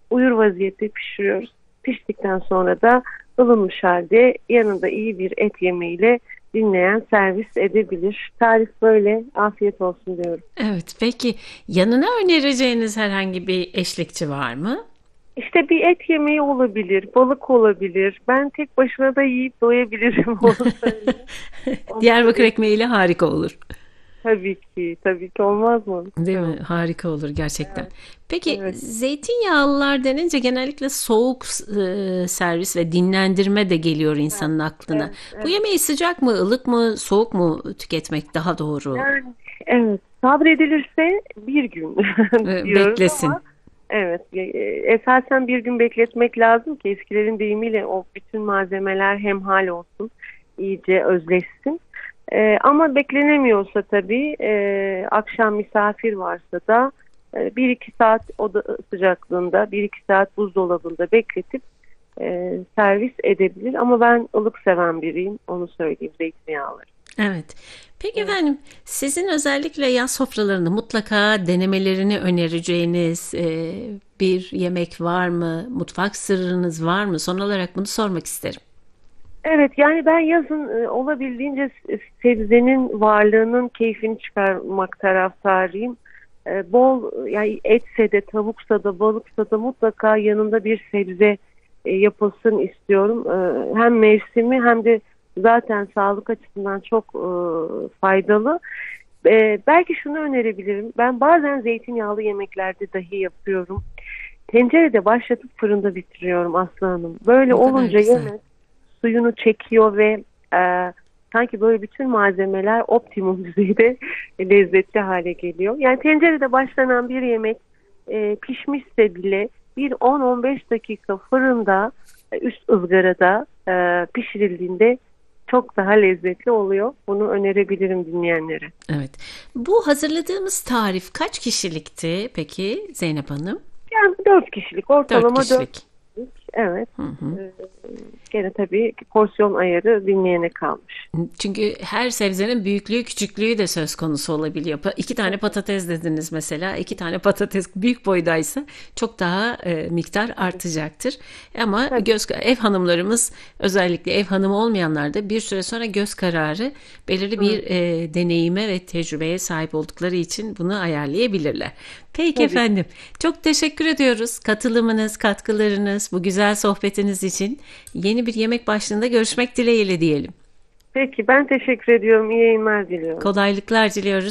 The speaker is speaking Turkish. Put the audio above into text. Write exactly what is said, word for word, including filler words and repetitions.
uyur vaziyette pişiriyoruz. Piştikten sonra da ılınmış halde yanında iyi bir et yemeğiyle dinleyen servis edebilir. Tarif böyle. Afiyet olsun diyorum. Evet, peki yanına önereceğiniz herhangi bir eşlikçi var mı? İşte bir et yemeği olabilir, balık olabilir. Ben tek başına da yiyip doyabilirim, onu söyleyeyim. Ama Diyarbakır et, ekmeğiyle harika olur. tabii ki, tabii ki olmaz mı? Değil mi? Tamam. Harika olur gerçekten. Evet, Peki evet, zeytinyağlılar denince genellikle soğuk e, servis ve dinlendirme de geliyor evet, insanın aklına. evet, Bu evet. yemeği sıcak mı, ılık mı, soğuk mu tüketmek daha doğru? Yani evet, sabredilirse bir gün E, diyoruz beklesin. ama evet, e, esasen bir gün bekletmek lazım ki eskilerin deyimiyle o bütün malzemeler hemhal olsun, iyice özleşsin. E, ama beklenemiyorsa tabii, e, akşam misafir varsa da e, bir iki saat oda sıcaklığında, bir iki saat buzdolabında bekletip e, servis edebilir. Ama ben ılık seven biriyim, onu söyleyeyim, zeytinyağlı. Evet. Peki Evet. efendim, sizin özellikle yaz sofralarında mutlaka denemelerini önereceğiniz e, bir yemek var mı? Mutfak sırrınız var mı? Son olarak bunu sormak isterim. Evet, yani ben yazın e, olabildiğince s- sebzenin varlığının keyfini çıkarmak taraftarıyım. E, bol, yani etse de tavuksa da balıksa da mutlaka yanında bir sebze e, yapılsın istiyorum. E, hem mevsimi hem de zaten sağlık açısından çok e, faydalı. E, belki şunu önerebilirim. Ben bazen zeytinyağlı yemeklerde dahi yapıyorum. Tencerede başlatıp fırında bitiriyorum Aslı Hanım. Böyle Ne kadar olunca güzel. yemek suyunu çekiyor ve e, sanki böyle bütün malzemeler optimum düzeyde lezzetli hale geliyor. Yani tencerede başlanan bir yemek e, pişmişse bile bir on on beş dakika fırında, e, üst ızgarada e, pişirildiğinde çok daha lezzetli oluyor. Bunu önerebilirim dinleyenlere. Evet. Bu hazırladığımız tarif kaç kişilikti peki Zeynep Hanım? Yani dört kişilik, Dört ortalama dört kişilik. kişilik. Evet. Hı hı. E, gene tabii porsiyon ayarı dinleyene kalmış. Çünkü her sebzenin büyüklüğü küçüklüğü de söz konusu olabiliyor. Pa- İki tane Tabii, patates dediniz mesela. İki tane patates büyük boydaysa çok daha e, miktar tabii, artacaktır. Ama tabii, göz ev hanımlarımız özellikle ev hanımı olmayanlar da bir süre sonra göz kararı belirli bir hı, e, deneyime ve tecrübeye sahip oldukları için bunu ayarlayabilirler. Peki tabii. efendim. Çok teşekkür ediyoruz katılımınız, katkılarınız, bu güzel sohbetiniz için. Yeni bir yemek başlığında görüşmek dileğiyle diyelim. Peki, ben teşekkür ediyorum. İyi yayınlar diliyorum. Kolaylıklar diliyoruz.